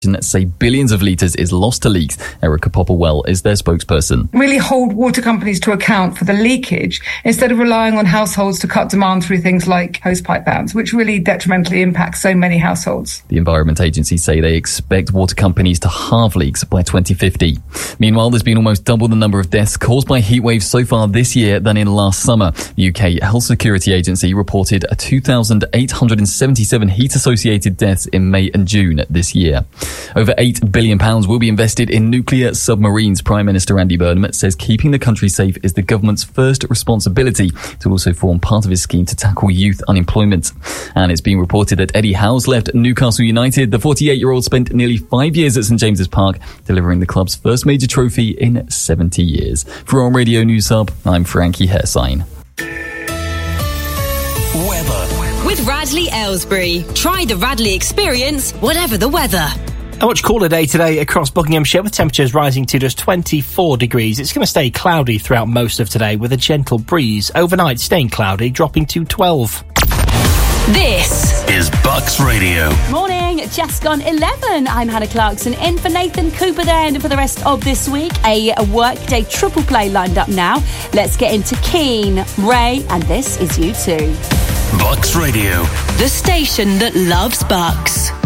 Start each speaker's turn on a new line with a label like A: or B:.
A: say billions of litres is lost to leaks. Erica Popplewell is their spokesperson.
B: Really hold water companies to account for the leakage instead of relying on households to cut demand through things like hosepipe bans, which really detrimentally impact so many households.
A: The Environment Agency say they expect water companies to halve leaks by 2050. Meanwhile, there's been almost double the number of deaths caused by heat waves so far this year than in last summer. The UK Health Security Agency reported 2,877 heat-associated deaths in May and June this year. Over £8 billion will be invested in nuclear submarines. Prime Minister Andy Burnham says keeping the country safe is the government's first responsibility to also form part of his scheme to tackle youth unemployment. And it's been reported that Eddie Howe's left Newcastle United. The 48-year-old spent nearly 5 years at St James's Park, delivering the club's first major trophy in 70 years. For On Radio News Hub, I'm Frankie Hersign.
C: Weather. With Radley Aylesbury. Try the Radley experience, whatever the weather.
D: A much cooler day today across Buckinghamshire, with temperatures rising to just 24 degrees. It's going to stay cloudy throughout most of today, with a gentle breeze. Overnight, staying cloudy, dropping to 12.
C: This
E: is Bucks Radio.
F: Morning, just gone 11. I'm Hannah Clarkson, in for Nathan Cooper then for the rest of this week. A workday triple play lined up now. Let's get into Keane, Ray, and this is U2.
E: Bucks Radio.
C: The station that loves Bucks.